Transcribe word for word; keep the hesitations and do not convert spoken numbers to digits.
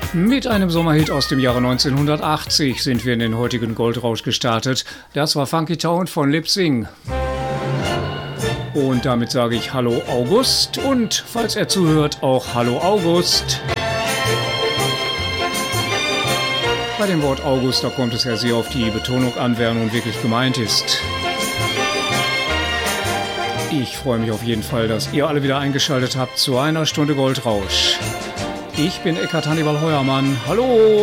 Mit einem Sommerhit aus dem Jahre neunzehnhundertachtzig sind wir in den heutigen Goldrausch gestartet. Das war Funky Town von Lip Sing. Und damit sage ich Hallo August und, falls er zuhört, auch Hallo August. Bei dem Wort August, da kommt es ja sehr auf die Betonung an, wer nun wirklich gemeint ist. Ich freue mich auf jeden Fall, dass ihr alle wieder eingeschaltet habt zu einer Stunde Goldrausch. Ich bin Eckhard Hannibal Heuermann. Hallo!